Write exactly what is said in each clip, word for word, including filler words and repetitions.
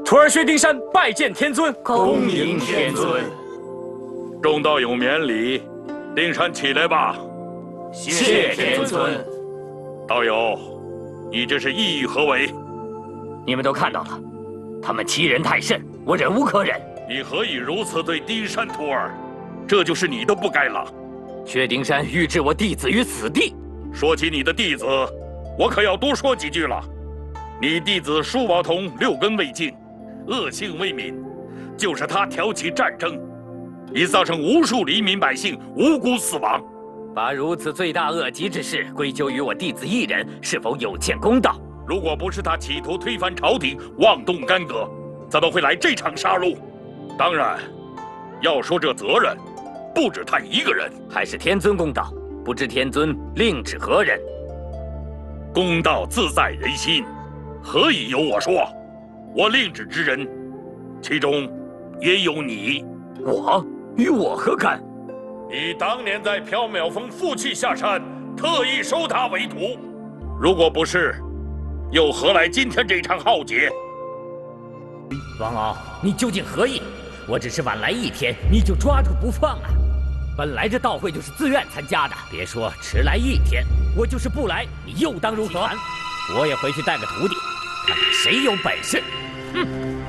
徒儿薛丁山拜见天尊。 恭迎天尊。 众道友免礼，丁山起来吧。 谢天尊。 道友，你这是意欲何为？ 你们都看到了，他们欺人太甚，我忍无可忍。 你何以如此对丁山徒儿？这就是你的不该了。 薛丁山欲置我弟子于死地。 说起你的弟子，我可要多说几句了。你弟子舒宝同六根未净，恶性未泯，就是他挑起战争，已造成无数黎民百姓无辜死亡。 把如此罪大恶极之事归咎于我弟子一人，是否有欠公道？ 如果不是他企图推翻朝廷，妄动干戈，怎么会来这场杀戮？当然，要说这责任，不止他一个人。 还是天尊公道，不知天尊另指何人？ 公道自在人心，何以由我说？我另指之人，其中也有你。 我与我何干？ 你当年在缥缈峰负气下山，特意收他为徒。如果不是，又何来今天这场浩劫？ 王敖，你究竟何意？我只是晚来一天，你就抓住不放啊！本来这道会就是自愿参加的，别说迟来一天，我就是不来，你又当如何？我也回去带个徒弟，看看谁有本事。哼！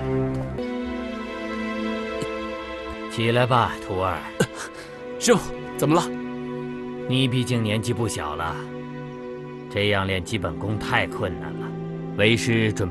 起来吧，徒儿。 师傅，怎么了？ 你毕竟年纪不小了，这样练基本功太困难了。为师准备。